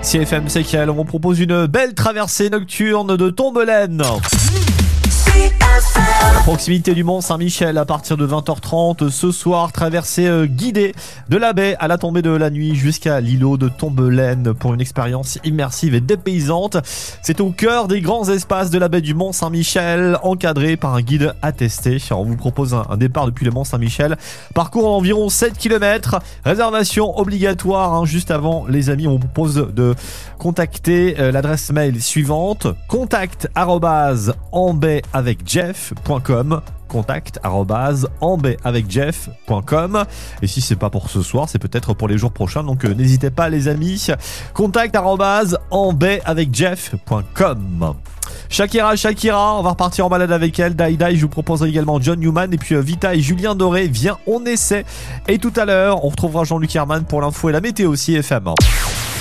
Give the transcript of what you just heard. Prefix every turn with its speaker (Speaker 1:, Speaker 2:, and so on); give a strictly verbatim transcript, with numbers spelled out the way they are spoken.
Speaker 1: C F M, c'est qu'elle. On vous propose une belle traversée nocturne de Tombelaine. À proximité du Mont Saint-Michel, à partir de vingt heures trente ce soir, traversée euh, guidée de la baie à la tombée de la nuit jusqu'à l'îlot de Tombelaine pour une expérience immersive et dépaysante. C'est au cœur des grands espaces de la baie du Mont Saint-Michel, encadré par un guide attesté. On vous propose un, un départ depuis le Mont Saint-Michel, parcours d'environ sept kilomètres, réservation obligatoire hein, juste avant les amis. On vous propose de contacter euh, l'adresse mail suivante, contact arobase en baie avec jeff point com, contact arobase en baie avec jeff point com. Et si c'est pas pour ce soir, c'est peut-être pour les jours prochains, donc euh, n'hésitez pas les amis, contact arobase en baie avec jeff point com. Shakira, Shakira, on va repartir en balade avec elle. Dai Dai, je vous proposerai également John Newman. Et puis euh, Vita et Julien Doré, viens, on essaie. Et tout à l'heure, on retrouvera Jean-Luc Herman pour l'info et la météo C F M.